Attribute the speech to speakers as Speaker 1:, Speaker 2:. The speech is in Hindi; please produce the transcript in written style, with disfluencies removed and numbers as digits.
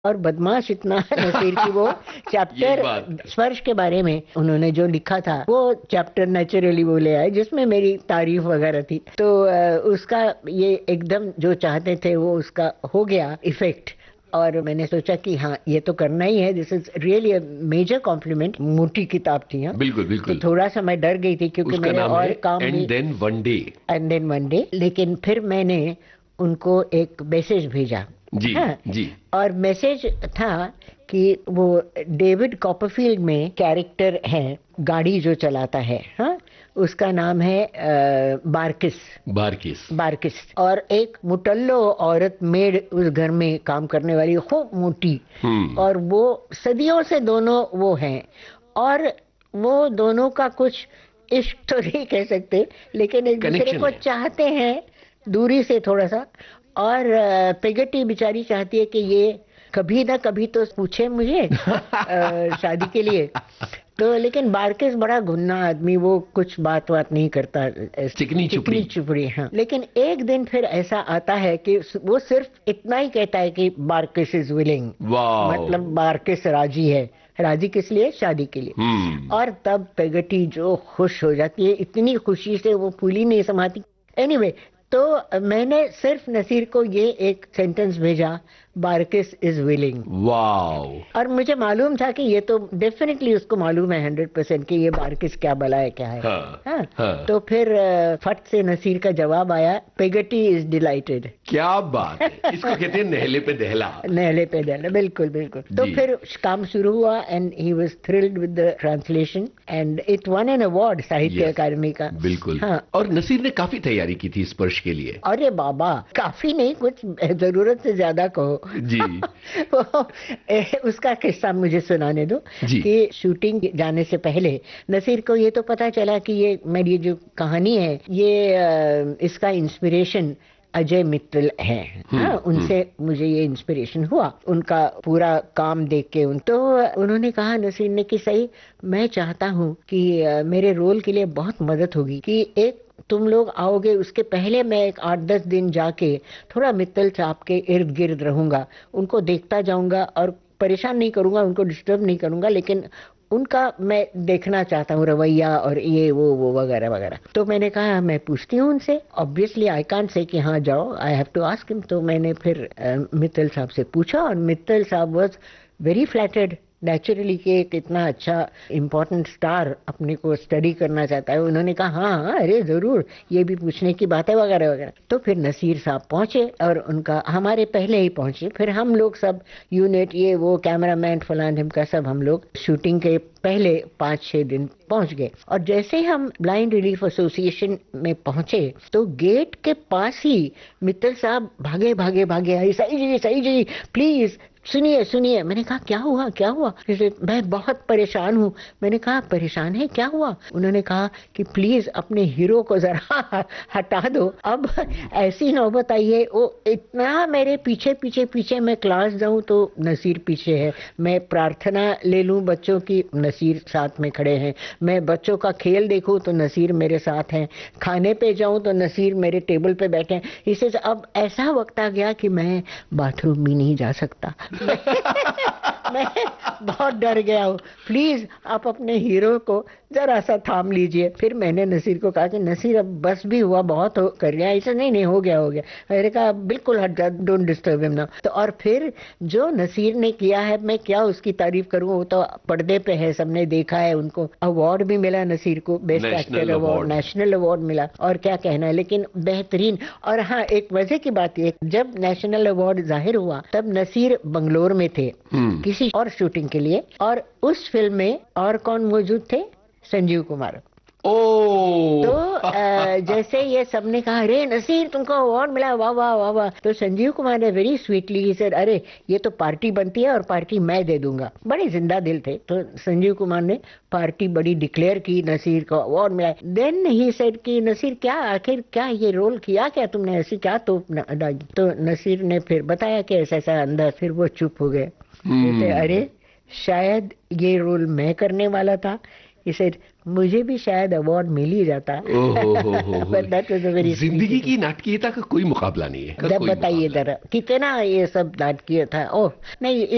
Speaker 1: और बदमाश इतना नसीर की वो
Speaker 2: ये
Speaker 1: चैप्टर
Speaker 2: बात।
Speaker 1: स्पर्श के बारे में उन्होंने जो लिखा था वो चैप्टर नेचुरली वो ले आए जिसमें मेरी तारीफ वगैरह थी। तो उसका ये एकदम जो चाहते थे वो उसका हो गया इफेक्ट। और मैंने सोचा कि हाँ ये तो करना ही है, this is really a major complement. मोटी किताब थी हाँ।
Speaker 2: बिल्कुल
Speaker 1: तो
Speaker 2: बिल्कुल।
Speaker 1: थोड़ा सा मैं डर गई थी क्योंकि
Speaker 2: उसका
Speaker 1: मेरे
Speaker 2: नाम है
Speaker 1: और काम
Speaker 2: एंड
Speaker 1: भी।
Speaker 2: Then one day.
Speaker 1: And then one day, लेकिन फिर मैंने उनको एक मैसेज भेजा।
Speaker 2: जी
Speaker 1: हाँ।
Speaker 2: जी।
Speaker 1: और मैसेज था कि वो डेविड कॉपरफील्ड में कैरेक्टर है, गाड़ी जो चलाता है हाँ, उसका नाम है बारकिस।
Speaker 2: बारकिस।
Speaker 1: बारकिस और एक मुटल्लो औरत मेड उस घर में काम करने वाली खूब मोटी।
Speaker 2: हम्म।
Speaker 1: और वो सदियों से दोनों वो हैं। और वो दोनों का कुछ इश्क तो नहीं कह सकते, लेकिन एक दूसरे
Speaker 2: कनेक्शन
Speaker 1: को
Speaker 2: है।
Speaker 1: चाहते हैं दूरी से थोड़ा सा। और पेगटी बेचारी चाहती है कि ये कभी ना कभी तो पूछे मुझे शादी के लिए। तो लेकिन बारकेस बड़ा घुन्ना आदमी, वो कुछ बात बात नहीं करता,
Speaker 2: चिकनी
Speaker 1: चिकनी
Speaker 2: चुपड़ी।
Speaker 1: चुपड़ी। हाँ, लेकिन एक दिन फिर ऐसा आता है कि वो सिर्फ इतना ही कहता है कि बारकेस इज विलिंग,
Speaker 2: वाओ।
Speaker 1: मतलब बारकेस राजी है। राजी किस लिए? शादी के लिए।
Speaker 2: हम्म।
Speaker 1: और तब पेगटी जो खुश हो जाती है, इतनी खुशी से वो फूली नहीं समाती। एनीवे, तो मैंने सिर्फ नसीर को ये एक सेंटेंस भेजा, बारकिस इज विलिंग।
Speaker 2: वाओ।
Speaker 1: और मुझे मालूम था कि ये तो डेफिनेटली उसको मालूम है 100% कि ये बारकिस क्या भला है क्या है।
Speaker 2: हाँ
Speaker 1: हाँ।
Speaker 2: हाँ।
Speaker 1: तो फिर फट से नसीर का जवाब आया, पेगटी इज डिलाइटेड।
Speaker 2: क्या बात है, इसको कहते हैं नहले पे दहला।
Speaker 1: नहले पे दहला, बिल्कुल बिल्कुल। तो
Speaker 2: जी।
Speaker 1: फिर काम शुरू हुआ and he was thrilled with the translation and it one an award साहित्य
Speaker 2: यस।
Speaker 1: अकादमी का।
Speaker 2: बिल्कुल।
Speaker 1: हाँ।
Speaker 2: और नसीर ने काफी तैयारी की थी स्पर्श के लिए।
Speaker 1: अरे बाबा, काफी नहीं, कुछ जरूरत से ज्यादा कहो।
Speaker 2: जी
Speaker 1: वो, उसका किस्सा मुझे सुनाने दो
Speaker 2: जी।
Speaker 1: कि शूटिंग जाने से पहले नसीर को ये तो पता चला कि ये मेरी जो कहानी है ये इसका इंस्पिरेशन अजय मित्तल है। हाँ, उनसे मुझे ये इंस्पिरेशन हुआ, उनका पूरा काम देख के। तो उन्होंने कहा नसीर ने कि सही, मैं चाहता हूँ कि मेरे रोल के लिए बहुत मदद होगी कि एक तुम लोग आओगे उसके पहले मैं एक 8-10 दिन जाके थोड़ा मित्तल साहब के इर्द गिर्द रहूंगा, उनको देखता जाऊंगा और परेशान नहीं करूंगा, उनको डिस्टर्ब नहीं करूंगा, लेकिन उनका मैं देखना चाहता हूँ रवैया और ये वो वगैरह वगैरह। तो मैंने कहा मैं पूछती हूँ उनसे, ऑब्वियसली आई कांट से कि हाँ जाओ, I have to ask him. तो मैंने फिर मित्तल साहब से पूछा और मित्तल साहब वाज वेरी फ्लैटर्ड नेचुरली कि एक इतना अच्छा इम्पोर्टेंट स्टार अपने को स्टडी करना चाहता है। उन्होंने कहा हाँ हाँ अरे जरूर, ये भी पूछने की बात है वगैरह वगैरह। तो फिर नसीर साहब पहुंचे और उनका हमारे पहले ही पहुंचे, फिर हम लोग सब यूनिट ये वो कैमरामैन फलान ढिमका सब हम लोग शूटिंग के पहले 5-6 दिन पहुंच गए। और जैसे ही हम ब्लाइंड रिलीफ एसोसिएशन में पहुंचे तो गेट के पास ही मित्तल साहब भागे भागे भागे आई, सही जी प्लीज सुनिए सुनिए। मैंने कहा क्या हुआ क्या हुआ? जैसे मैं बहुत परेशान हूँ। मैंने कहा परेशान है, क्या हुआ? उन्होंने कहा कि प्लीज अपने हीरो को जरा हटा दो, अब ऐसी नौबत आई है। वो इतना मेरे पीछे पीछे पीछे, मैं क्लास जाऊं तो नसीर पीछे है, मैं प्रार्थना ले लूं बच्चों की, नसीर साथ में खड़े हैं, मैं बच्चों का खेल देखूं तो नसीर मेरे साथ हैं, खाने पे जाऊं तो नसीर मेरे टेबल पे बैठे हैं। इसे अब ऐसा वक्त आ गया कि मैं बाथरूम भी नहीं जा सकता। मैं बहुत डर गया हूँ, प्लीज आप अपने हीरो को जरा सा थाम लीजिए। फिर मैंने नसीर को कहा कि नसीर अब बस भी हुआ, बहुत हो कर रहा है। ऐसा नहीं नहीं, हो गया हो गया। मैंने कहा बिल्कुल हट जा, डोंट डिस्टर्ब हिम नाउ। तो और फिर जो नसीर ने किया है, मैं क्या उसकी तारीफ करूं, वो तो पर्दे पे है, सबने देखा है। उनको अवार्ड भी मिला नसीर को, best actor
Speaker 2: national
Speaker 1: award,
Speaker 2: award.
Speaker 1: National award मिला, और क्या कहना है, लेकिन बेहतरीन। और हाँ, एक मजे की बात ये, जब नेशनल अवार्ड जाहिर हुआ तब नसीर बंगलोर में थे किसी और शूटिंग के लिए, और उस फिल्म में और कौन मौजूद थे? संजीव कुमार। तो
Speaker 2: ओ
Speaker 1: जैसे ये सबने कहा अरे नसीर तुमको अवार्ड मिला, वाह वाह वाह वाह, तो संजीव कुमार ने वेरी स्वीटली सर अरे ये तो पार्टी बनती है और पार्टी मैं दे दूंगा। बड़े जिंदा दिल थे। तो संजीव कुमार ने पार्टी बड़ी डिक्लेयर की, नसीर को अवार्ड मिला। देन ही सेड कि नसीर क्या आखिर क्या ये रोल किया, क्या तुमने ऐसी क्या तो डाली? तो नसीर ने फिर बताया कि ऐसा ऐसा अंदर। फिर वो चुप हो गए, कहते अरे शायद ये रोल मैं करने वाला था, इसे मुझे भी शायद अवार्ड मिल ही जाता।
Speaker 2: हो।
Speaker 1: But that was a very
Speaker 2: जिंदगी
Speaker 1: स्वीट।
Speaker 2: की नाटकीयता का कोई मुकाबला नहीं है, का
Speaker 1: जब
Speaker 2: कोई
Speaker 1: बताइए
Speaker 2: मुकाबला नहीं।
Speaker 1: जरा कितना ये सब नाटकीय था। ओह नहीं,